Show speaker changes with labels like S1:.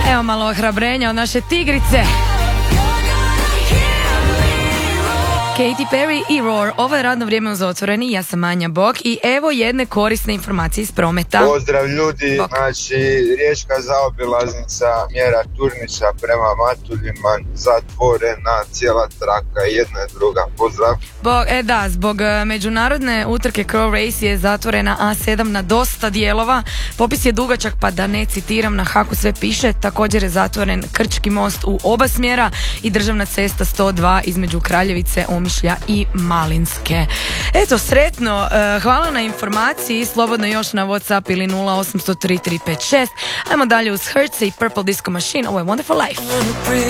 S1: Evo malo ohrabrenja od naše tigrice. Katy Perry i Roar. Ovo je radno vrijeme uz Otvoreni. Ja sam Anja Bok i evo jedne korisne informacije iz prometa.
S2: Pozdrav ljudi,
S1: Bok.
S2: znači riječka zaobilaznica mjera Turnića prema Matuljima zatvorena cijela traka, jedna i druga. Pozdrav.
S1: Zbog međunarodne utrke Crow Race je zatvorena A7 na dosta dijelova. Popis je dugačak pa da ne citiram, na haku sve piše. Također je zatvoren Krčki most u oba smjera i državna cesta 102 između Kraljevice, Omišlja i Malinske. Eto, sretno, hvala na informaciji, slobodno još na WhatsApp ili 0800 3356. Ajmo dalje uz Hertz i Purple Disco Machine, ovo je Wonderful Life.